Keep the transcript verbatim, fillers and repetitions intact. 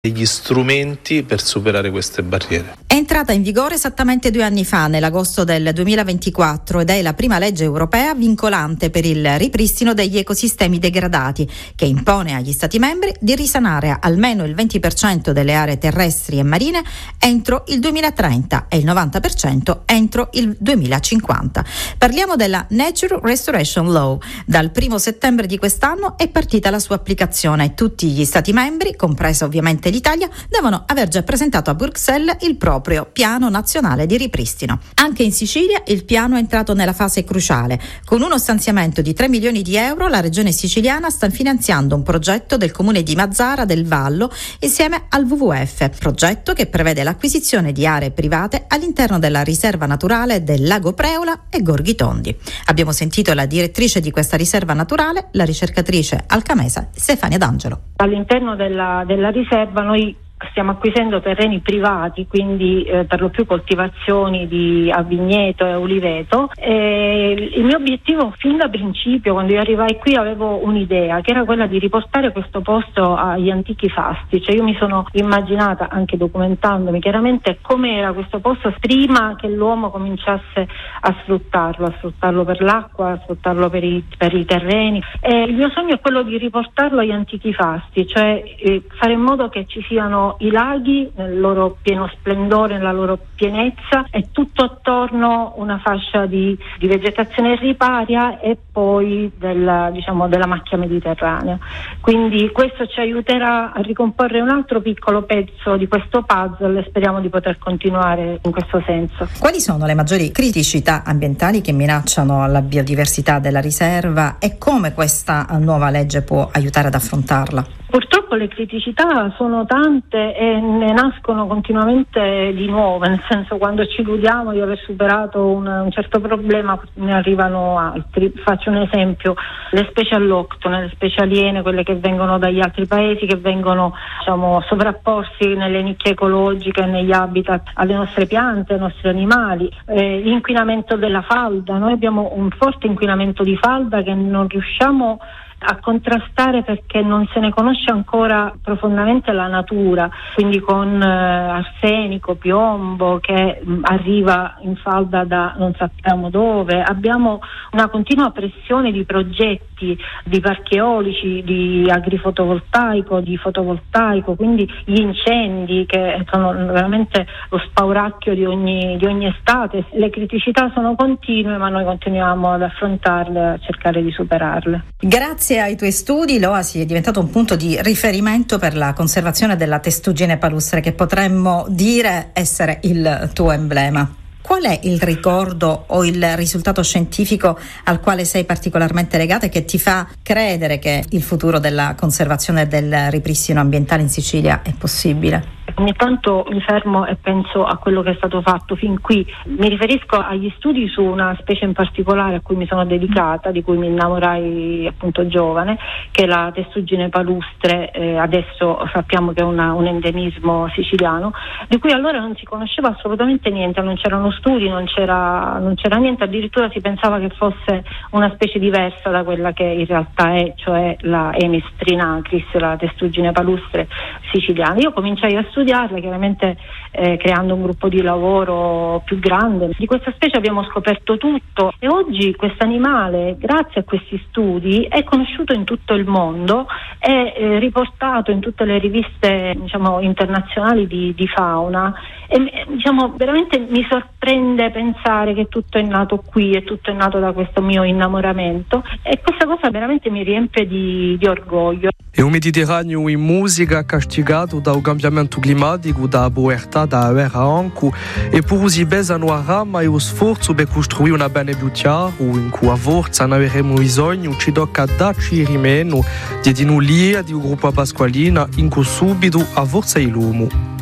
degli strumenti per superare queste barriere. È entrata in vigore esattamente due anni fa, nell'agosto del duemilaventiquattro, ed è la prima legge europea vincolante per il ripristino degli ecosistemi degradati, che impone agli Stati membri di risanare almeno il venti per cento delle aree terrestri e marine entro il duemilatrenta e il novanta per cento entro il duemilacinquanta. Parliamo della Nature Restoration Law. Dal primo settembre di quest'anno è partita la sua applicazione e tutti gli Stati membri, compresa ovviamente l'Italia, devono aver già presentato a Bruxelles il proprio piano nazionale di ripristino. Anche in Sicilia il piano è entrato nella fase cruciale. Con uno stanziamento di tre milioni di euro la regione siciliana sta finanziando un progetto del comune di Mazzara del Vallo insieme al W W F, progetto che prevede l'acquisizione di aree private all'interno della riserva naturale del Lago Preula e Gorghi Tondi. Abbiamo sentito la direttrice di questa riserva naturale, la ricercatrice alcamesa Stefania D'Angelo. All'interno della, della riserva noi stiamo acquisendo terreni privati, quindi eh, per lo più coltivazioni di a vigneto e oliveto. E il mio obiettivo fin da principio, quando io arrivai qui, avevo un'idea che era quella di riportare questo posto agli antichi fasti. Cioè io mi sono immaginata, anche documentandomi chiaramente, com'era questo posto prima che l'uomo cominciasse a sfruttarlo, a sfruttarlo per l'acqua, a sfruttarlo per i, per i terreni. E il mio sogno è quello di riportarlo agli antichi fasti, cioè eh, fare in modo che ci siano i laghi nel loro pieno splendore, nella loro pienezza, e tutto attorno una fascia di, di vegetazione riparia e poi della, diciamo, della macchia mediterranea. Quindi questo ci aiuterà a ricomporre un altro piccolo pezzo di questo puzzle e speriamo di poter continuare in questo senso. Quali sono le maggiori criticità ambientali che minacciano la biodiversità della riserva e come questa nuova legge può aiutare ad affrontarla? Purtroppo le criticità sono tante e ne nascono continuamente di nuove, nel senso, quando ci illudiamo di aver superato un, un certo problema ne arrivano altri. Faccio un esempio: le specie alloctone, le specie aliene, quelle che vengono dagli altri paesi, che vengono, diciamo, sovrapporsi nelle nicchie ecologiche, negli habitat alle nostre piante, ai nostri animali. Eh, l'inquinamento della falda, noi abbiamo un forte inquinamento di falda che non riusciamo a contrastare perché non se ne conosce ancora profondamente la natura, quindi con eh, arsenico, piombo che mh, arriva in falda da non sappiamo dove. Abbiamo una continua pressione di progetti, di parchi eolici, di agrifotovoltaico, di fotovoltaico, quindi gli incendi che sono veramente lo spauracchio di ogni, di ogni estate. Le criticità sono continue, ma noi continuiamo ad affrontarle e a cercare di superarle. Grazie ai tuoi studi, l'Oasi è diventato un punto di riferimento per la conservazione della testuggine palustre, che potremmo dire essere il tuo emblema. Qual è il ricordo o il risultato scientifico al quale sei particolarmente legata e che ti fa credere che il futuro della conservazione e del ripristino ambientale in Sicilia è possibile? Ogni tanto mi fermo e penso a quello che è stato fatto fin qui. Mi riferisco agli studi su una specie in particolare a cui mi sono dedicata, di cui mi innamorai appunto giovane, che è la testuggine palustre. Eh, adesso sappiamo che è una, un endemismo siciliano, di cui allora non si conosceva assolutamente niente, non c'erano studi, non c'era, non c'era niente, addirittura si pensava che fosse una specie diversa da quella che in realtà è, cioè la Emys trinacris, la testuggine palustre siciliana. Io cominciai a studiarla, chiaramente eh, creando un gruppo di lavoro più grande. Di questa specie abbiamo scoperto tutto e oggi questo animale, grazie a questi studi, è conosciuto in tutto il mondo, è eh, riportato in tutte le riviste, diciamo, internazionali di, di fauna, e diciamo veramente mi sorprende pensare che tutto è nato qui e tutto è nato da questo mio innamoramento, e questa cosa veramente mi riempie di, di orgoglio. E o Mediterraneo in musica castigato dal cambiamento climatico, da povertà, da guerra anche, e per usi besano a rama e lo sforzo per costruire una bene più chiara, in cui a forza ne avremo bisogno, ci tocca darci rimeno di nulia di un gruppo Pasqualina in cui subito a forza il lumo.